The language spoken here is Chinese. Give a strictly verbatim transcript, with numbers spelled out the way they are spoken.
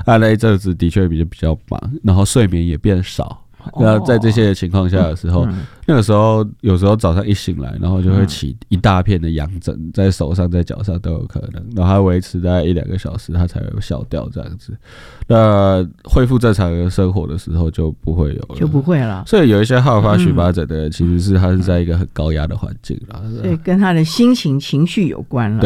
他那一阵子的确比较比较忙，然后睡眠也变少。那在这些情况下的时候，嗯、那个时候有时候早上一醒来，然后就会起一大片的痒疹，在手上、在脚上都有可能，然后它维持大概一两个小时，它才会消掉这样子。那恢复正常的生活的时候就不会有了， 就不会了。 所以有一些好发荨麻疹的人，其实是他是在一个很高压的环境啦， 所以跟他的心情、情绪有关了。